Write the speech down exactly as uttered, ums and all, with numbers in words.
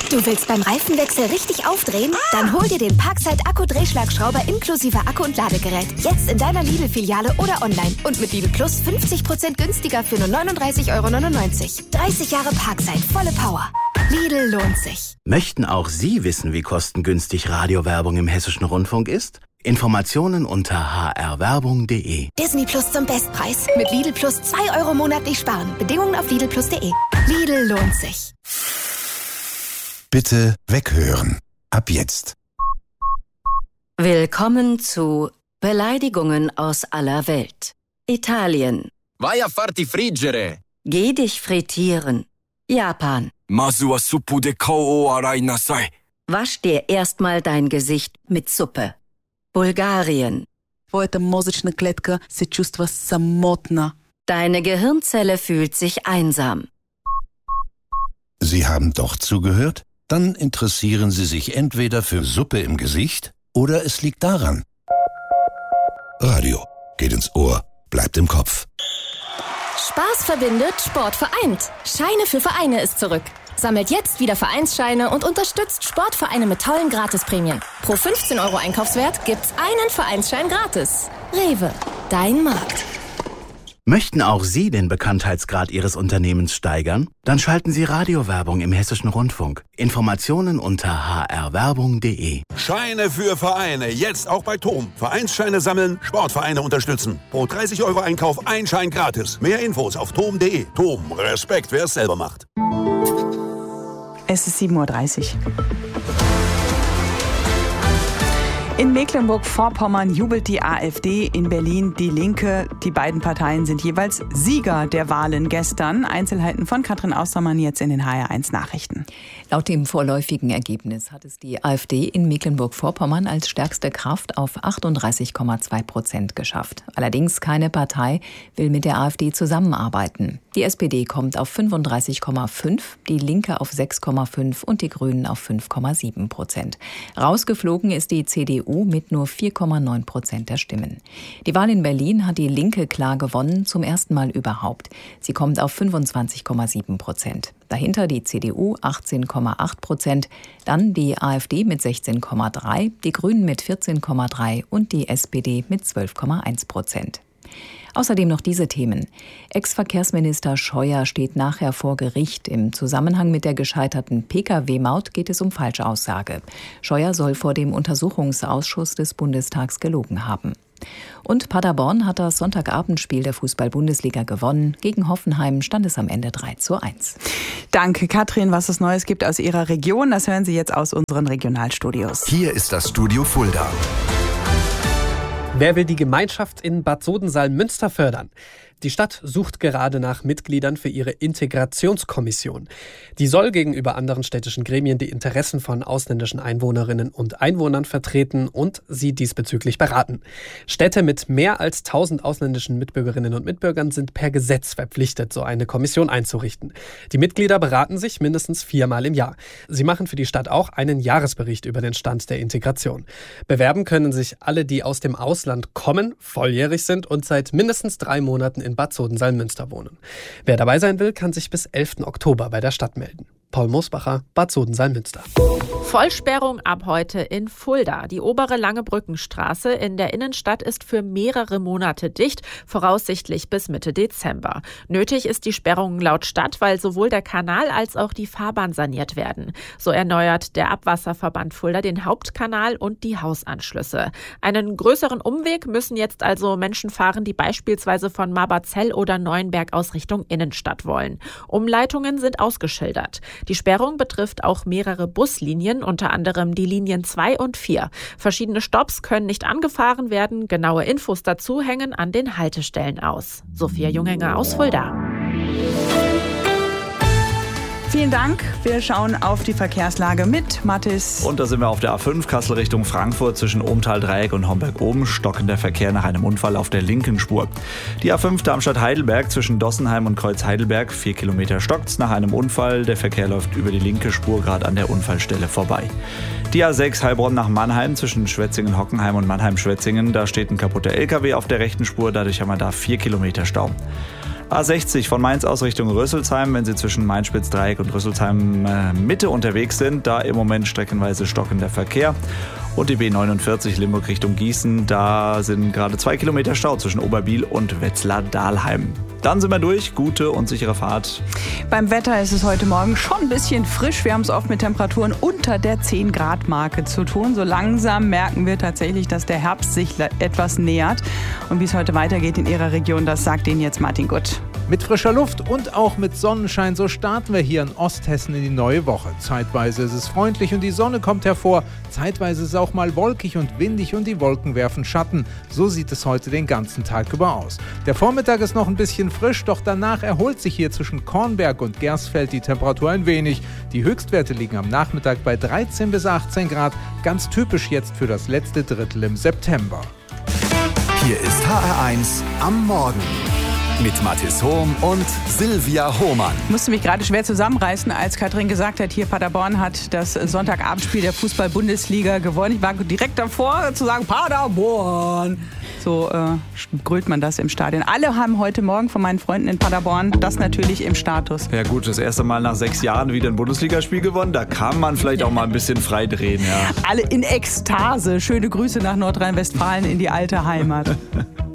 Du willst beim Reifenwechsel richtig aufdrehen? Dann hol dir den Parkside Akku-Drehschlagschrauber inklusive Akku und Ladegerät. Jetzt in deiner Lidl-Filiale oder online. Und mit Lidl Plus fünfzig Prozent günstiger für nur neununddreißig Euro neunundneunzig. dreißig Jahre Parkside, volle Power. Lidl lohnt sich. Möchten auch Sie wissen, wie kostengünstig Radiowerbung im Hessischen Rundfunk ist? Informationen unter h r werbung punkt d e. Disney Plus zum Bestpreis. Mit Lidl Plus zwei Euro monatlich sparen. Bedingungen auf lidl plus punkt d e. Lidl lohnt sich. Bitte weghören. Ab jetzt. Willkommen zu Beleidigungen aus aller Welt. Italien. Vai a farti friggere. Geh dich frittieren. Japan. Masu wa suppu de kao o arai nasai. Wasch dir erstmal dein Gesicht mit Suppe. Bulgarien. Твоята мозъчна клетка се чувства самотна. Deine Gehirnzelle fühlt sich einsam. Sie haben doch zugehört? Dann interessieren Sie sich entweder für Suppe im Gesicht oder es liegt daran. Radio geht ins Ohr, bleibt im Kopf. Spaß verbindet, Sport vereint. Scheine für Vereine ist zurück. Sammelt jetzt wieder Vereinsscheine und unterstützt Sportvereine mit tollen Gratisprämien. Pro fünfzehn Euro Einkaufswert gibt's einen Vereinsschein gratis. Rewe, dein Markt. Möchten auch Sie den Bekanntheitsgrad Ihres Unternehmens steigern? Dann schalten Sie Radiowerbung im Hessischen Rundfunk. Informationen unter h r werbung punkt d e. Scheine für Vereine, jetzt auch bei T O M. Vereinsscheine sammeln, Sportvereine unterstützen. Pro dreißig Euro Einkauf ein Schein gratis. Mehr Infos auf tom punkt d e. T O M, Respekt, wer es selber macht. Es ist sieben Uhr dreißig. In Mecklenburg-Vorpommern jubelt die AfD, in Berlin die Linke. Die beiden Parteien sind jeweils Sieger der Wahlen gestern. Einzelheiten von Katrin Austermann jetzt in den H R eins Nachrichten. Laut dem vorläufigen Ergebnis hat es die AfD in Mecklenburg-Vorpommern als stärkste Kraft auf achtunddreißig Komma zwei Prozent geschafft. Allerdings keine Partei will mit der AfD zusammenarbeiten. Die S P D kommt auf fünfunddreißig Komma fünf, die Linke auf sechs Komma fünf und die Grünen auf fünf Komma sieben Prozent. Rausgeflogen ist die C D U mit nur vier Komma neun Prozent der Stimmen. Die Wahl in Berlin hat die Linke klar gewonnen, zum ersten Mal überhaupt. Sie kommt auf fünfundzwanzig Komma sieben Prozent. Dahinter die C D U achtzehn Komma acht Prozent, dann die AfD mit sechzehn Komma drei, die Grünen mit vierzehn Komma drei und die S P D mit zwölf Komma eins Prozent. Außerdem noch diese Themen. Ex-Verkehrsminister Scheuer steht nachher vor Gericht. Im Zusammenhang mit der gescheiterten P K W-Maut geht es um Falschaussage. Scheuer soll vor dem Untersuchungsausschuss des Bundestags gelogen haben. Und Paderborn hat das Sonntagabendspiel der Fußball-Bundesliga gewonnen. Gegen Hoffenheim stand es am Ende drei zu eins. Danke, Katrin. Was es Neues gibt aus Ihrer Region, das hören Sie jetzt aus unseren Regionalstudios. Hier ist das Studio Fulda. Wer will die Gemeinschaft in Bad Sodensalm-Münster fördern? Die Stadt sucht gerade nach Mitgliedern für ihre Integrationskommission. Die soll gegenüber anderen städtischen Gremien die Interessen von ausländischen Einwohnerinnen und Einwohnern vertreten und sie diesbezüglich beraten. Städte mit mehr als tausend ausländischen Mitbürgerinnen und Mitbürgern sind per Gesetz verpflichtet, so eine Kommission einzurichten. Die Mitglieder beraten sich mindestens viermal im Jahr. Sie machen für die Stadt auch einen Jahresbericht über den Stand der Integration. Bewerben können sich alle, die aus dem Ausland kommen, volljährig sind und seit mindestens drei Monaten in Bad Sodensalm-Münster wohnen. Wer dabei sein will, kann sich bis elften Oktober bei der Stadt melden. Paul Mosbacher, Bad Sodensalm-Münster. Vollsperrung ab heute in Fulda. Die obere Langebrückenstraße in der Innenstadt ist für mehrere Monate dicht, voraussichtlich bis Mitte Dezember. Nötig ist die Sperrung laut Stadt, weil sowohl der Kanal als auch die Fahrbahn saniert werden. So erneuert der Abwasserverband Fulda den Hauptkanal und die Hausanschlüsse. Einen größeren Umweg müssen jetzt also Menschen fahren, die beispielsweise von Maberzell oder Neuenberg aus Richtung Innenstadt wollen. Umleitungen sind ausgeschildert. Die Sperrung betrifft auch mehrere Buslinien, unter anderem die Linien zwei und vier. Verschiedene Stopps können nicht angefahren werden. Genaue Infos dazu hängen an den Haltestellen aus. Sophia Jungenger aus Fulda. Vielen Dank. Wir schauen auf die Verkehrslage mit Mathis. Und da sind wir auf der A fünf Kassel Richtung Frankfurt zwischen Ohmtal-Dreieck und Homberg-Oben. Stockender Verkehr nach einem Unfall auf der linken Spur. Die A fünf Darmstadt-Heidelberg zwischen Dossenheim und Kreuz-Heidelberg. Vier Kilometer stockt's nach einem Unfall. Der Verkehr läuft über die linke Spur gerade an der Unfallstelle vorbei. Die A sechs Heilbronn nach Mannheim zwischen Schwetzingen-Hockenheim und Mannheim-Schwetzingen. Da steht ein kaputter L K W auf der rechten Spur. Dadurch haben wir da vier Kilometer Stau. A sechzig von Mainz aus Richtung Rüsselsheim, wenn Sie zwischen Main-Spitz-Dreieck und Rüsselsheim äh, Mitte unterwegs sind, da im Moment streckenweise stockender Verkehr. Und die B neunundvierzig Limburg Richtung Gießen, da sind gerade zwei Kilometer Stau zwischen Oberbiel und Wetzlar-Dahlheim. Dann sind wir durch, gute und sichere Fahrt. Beim Wetter ist es heute Morgen schon ein bisschen frisch. Wir haben es oft mit Temperaturen unter der zehn Grad Marke zu tun. So langsam merken wir tatsächlich, dass der Herbst sich etwas nähert. Und wie es heute weitergeht in Ihrer Region, das sagt Ihnen jetzt Martin Gutt. Mit frischer Luft und auch mit Sonnenschein, so starten wir hier in Osthessen in die neue Woche. Zeitweise ist es freundlich und die Sonne kommt hervor. Zeitweise ist es auch mal wolkig und windig und die Wolken werfen Schatten. So sieht es heute den ganzen Tag über aus. Der Vormittag ist noch ein bisschen frisch, doch danach erholt sich hier zwischen Kornberg und Gersfeld die Temperatur ein wenig. Die Höchstwerte liegen am Nachmittag bei dreizehn bis achtzehn Grad, ganz typisch jetzt für das letzte Drittel im September. Hier ist H R eins am Morgen. Mit Mathis Hohm und Silvia Hohmann. Ich musste mich gerade schwer zusammenreißen, als Katrin gesagt hat, hier Paderborn hat das Sonntagabendspiel der Fußball-Bundesliga gewonnen. Ich war direkt davor zu sagen, Paderborn. So äh, grölt man das im Stadion. Alle haben heute Morgen von meinen Freunden in Paderborn das natürlich im Status. Ja gut, das erste Mal nach sechs Jahren wieder ein Bundesligaspiel gewonnen. Da kann man vielleicht auch mal ein bisschen frei drehen. Ja. Alle in Ekstase. Schöne Grüße nach Nordrhein-Westfalen in die alte Heimat.